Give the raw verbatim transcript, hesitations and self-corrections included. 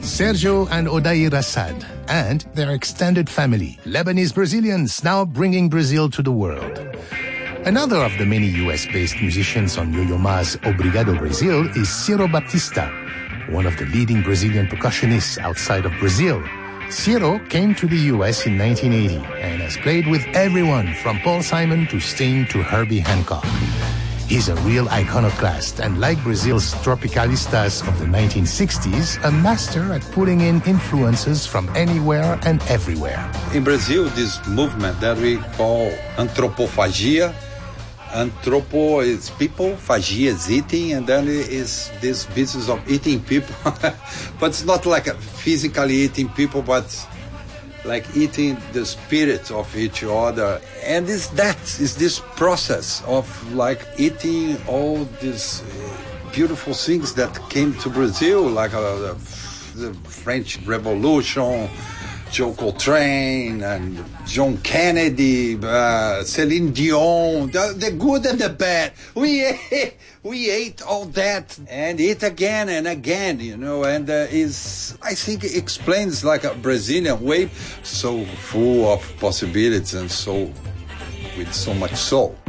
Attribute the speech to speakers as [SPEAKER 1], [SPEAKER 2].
[SPEAKER 1] Sergio and Odair Assad, and their extended family, Lebanese Brazilians now bringing Brazil to the world. Another of the many U S-based musicians on Yo-Yo Ma's Obrigado Brazil is Ciro Baptista, one of the leading Brazilian percussionists outside of Brazil. Ciro came to the U S in nineteen eighty and has played with everyone from Paul Simon to Sting to Herbie Hancock. He's a real iconoclast and, like Brazil's tropicalistas of the nineteen sixties, a master at pulling in influences from anywhere and everywhere.
[SPEAKER 2] In Brazil, this movement that we call anthropophagia, anthropo is people, phagia is eating, and then it is this business of eating people. But it's not like a physically eating people, but like eating the spirit of each other. And it's that, is this process of like eating all these beautiful things that came to Brazil, like uh, the, the French Revolution, Joe Coltrane and John Kennedy, uh, Celine Dion, the, the good and the bad. We ate, we ate all that and eat again and again, you know, and uh, is, I think it explains like a Brazilian way, so full of possibilities and so with so much soul.